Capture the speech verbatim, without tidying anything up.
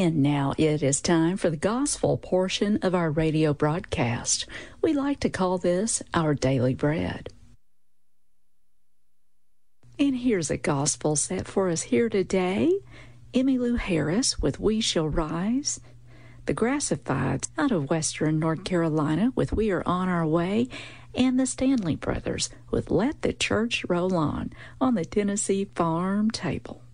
And now it is time for the gospel portion of our radio broadcast. We like to call this our daily bread. And here's a gospel set for us here today. Emmylou Harris with We Shall Rise. The Grassifieds out of Western North Carolina with We Are On Our Way. And the Stanley Brothers with Let the Church Roll On on the Tennessee Farm Table.